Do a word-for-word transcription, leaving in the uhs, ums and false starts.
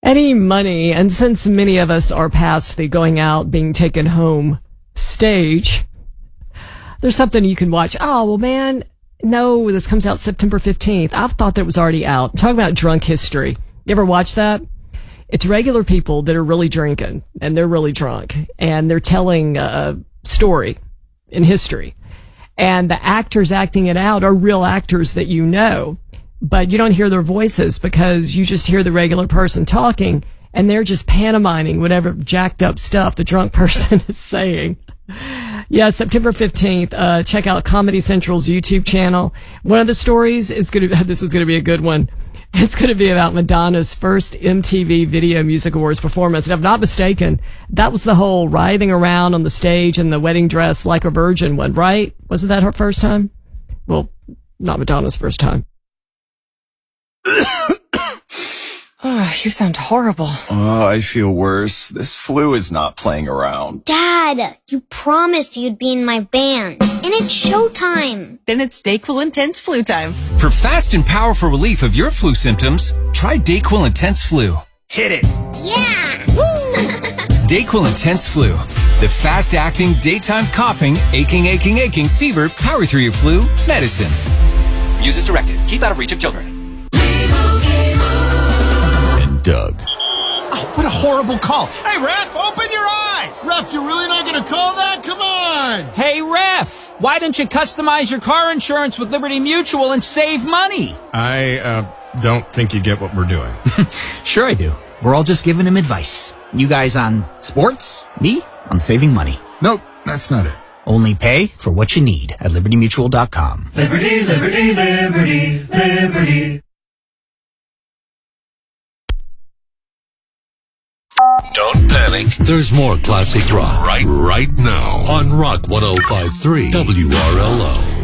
Any money, and since many of us are past the going out, being taken home stage, there's something you can watch. Oh, well, man, no, this comes out September fifteenth. I've thought that it was already out. I'm talking about Drunk History. You ever watch that? It's regular people that are really drinking, and they're really drunk, and they're telling a story in history. And the actors acting it out are real actors that you know, but you don't hear their voices because you just hear the regular person talking, and they're just pantomiming whatever jacked up stuff the drunk person is saying. Yeah, September fifteenth, uh, check out Comedy Central's YouTube channel. One of the stories is going to, this is going to be a good one. It's going to be about Madonna's first M T V Video Music Awards performance. And if I'm not mistaken, that was the whole writhing around on the stage in the wedding dress like a virgin one, right? Wasn't that her first time? Well, not Madonna's first time. Oh, you sound horrible. Oh, I feel worse. This flu is not playing around. Dad, you promised you'd be in my band. And it's showtime. Then it's DayQuil Intense Flu time. For fast and powerful relief of your flu symptoms, try DayQuil Intense Flu. Hit it. Yeah! DayQuil Intense Flu. The fast-acting, daytime coughing, aching, aching, aching, fever, power through your flu medicine. Use as directed. Keep out of reach of children. Doug. Oh, what a horrible call. Hey, Ref, open your eyes. Ref, you're really not going to call that? Come on. Hey, Ref, why don't you customize your car insurance with Liberty Mutual and save money? I uh, don't think you get what we're doing. Sure I do. We're all just giving him advice. You guys on sports, me on saving money. Nope, that's not it. Only pay for what you need at liberty mutual dot com. Liberty, liberty, liberty, liberty. Don't panic. There's more classic rock right, right now on Rock one oh five point three W R L O.